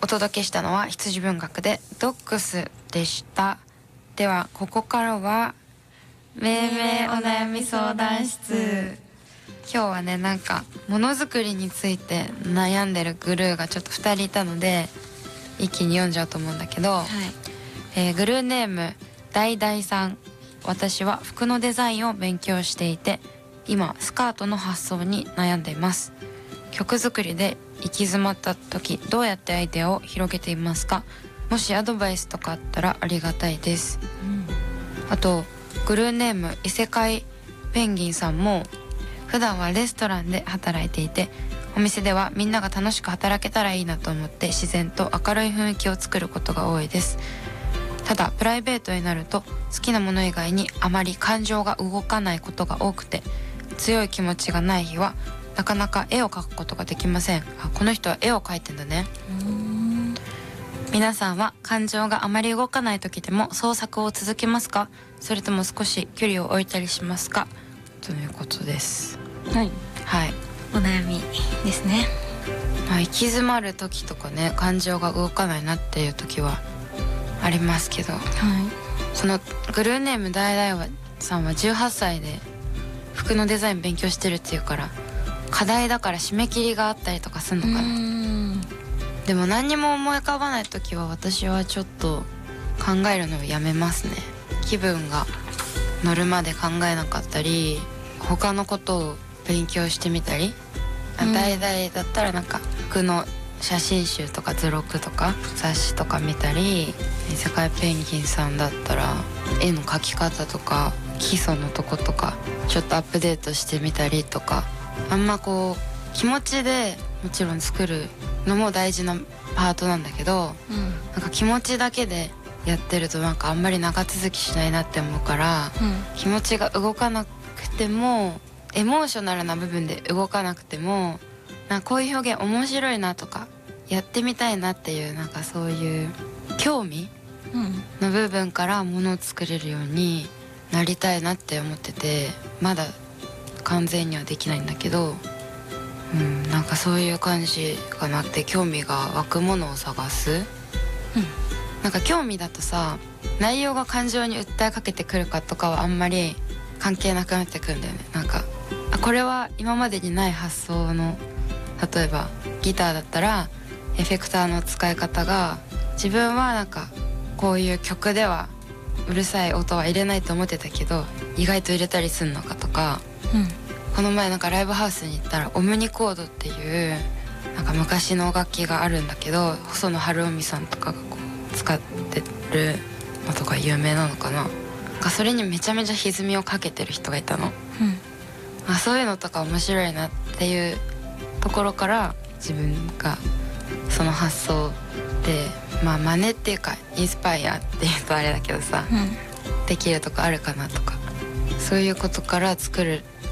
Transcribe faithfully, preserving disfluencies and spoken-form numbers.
お届けしたのは羊文学でドッグスでした。ではここからはめいめいお悩み相談室。今日はね、なんかものづくりについて悩んでるグルーがちょっとふたりいたので一気に読んじゃうと思うんだけど、はい、えー、グルーネームだいだいさん。私は服のデザインを勉強していて今スカートの発想に悩んでいます。曲作りで行き詰まった時どうやってアイデアを広げていますか？もしアドバイスとかあったらありがたいです、うん、あとグルーネーム異世界ペンギンさんも普段はレストランで働いていてお店ではみんなが楽しく働けたらいいなと思って自然と明るい雰囲気を作ることが多いです。ただプライベートになると好きなもの以外にあまり感情が動かないことが多くて強い気持ちがない日はなかなか絵を描くことができません。あ、この人は絵を描いてんだね。うーん、皆さんは感情があまり動かない時でも創作を続けますか？それとも少し距離を置いたりしますか？ということです。 はい、 はい、 お悩みですね。 まあ、行き詰まる時とかね、感情が動かないなっていう時はありますけど、はい、そのグルーネームだいだいさんはじゅうはっさいで服のデザイン勉強してるっていうから課題だから締め切りがあったりとかするのかな。うーん、でも何にも思い浮かばない時は私はちょっと考えるのをやめますね。気分が乗るまで考えなかったり他のことを勉強してみたり、代々だったらなんか服の写真集とか図録とか雑誌とか見たり、異世界ペンギンさんだったら絵の描き方とか基礎のとことかちょっとアップデートしてみたりとか、あんまこう気持ちでもちろん作るのも大事なパートなんだけど、うん、なんか気持ちだけでやってるとなんかあんまり長続きしないなって思うから、うん、気持ちが動かなくてもエモーショナルな部分で動かなくてもなんかこういう表現面白いなとかやってみたいなっていうなんかそういう興味の部分からものを作れるようになりたいなって思ってて、まだ完全にはできないんだけど、うん、なんかそういう感じかなって。興味が湧くものを探す、うん、なんか興味だとさ内容が感情に訴えかけてくるかとかはあんまり関係なくなってくるんだよね。なんかあこれは今までにない発想の、例えばギターだったらエフェクターの使い方が自分はなんかこういう曲ではうるさい音は入れないと思ってたけど意外と入れたりするのかとか、うん、この前なんかライブハウスに行ったらオムニコードっていうなんか昔の楽器があるんだけど細野晴臣さんとかがこう使ってるのとか有名なのかな。なんかそれにめちゃめちゃ歪みをかけてる人がいたの、うん、あそういうのとか面白いなっていうところから自分がその発想でまあ真似っていうかインスパイアっていうとあれだけどさ、うん、できるとこあるかなとかそういうことから作る